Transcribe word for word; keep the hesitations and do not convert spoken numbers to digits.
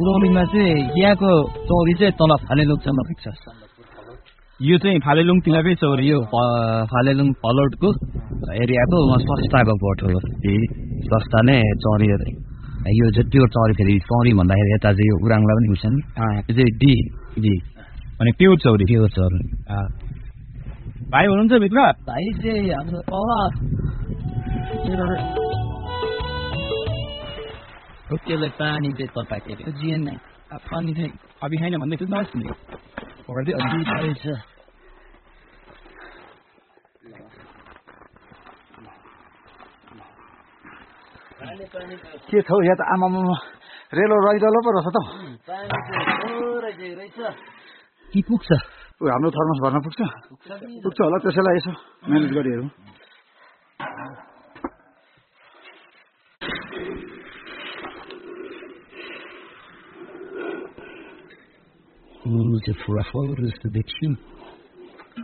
पुरौलीमा चाहिँ यहाँको चौरी चाहिँ तल फालेलुङसम्म पुग्छ यो चाहिँ फालेलुङतिरकै चौरी हो फालेलुङ फलोटको एरियाको सस्ताको बोट हो सस्ता नै चौरी यो जति चौरी फेरि चौरी भन्दाखेरि यता चाहिँ यो उराङलाई पनि हुन्छ नि यो चाहिँ डी जी अनि प्योर चौरी प्योर चौरी भाइ हुनुहुन्छ भित्र भाइ चाहिँ हाम्रो त्यसले पानी चाहिँ तपाईँको जिएन नै पानी चाहिँ अभी छैन भन्दै थियो नस् नि पकड्दै अझै छ के छौ यहाँ त आमामा रेलो रहिरहलो पो रहेछ त कि पुग्छ हाम्रो थर्मस भर्न पुग्छ पुग्छ होला त्यसैलाई यसो म्यानेज गरी हेरौँ चाहिँ पुरा फलो जस्तो देख्छु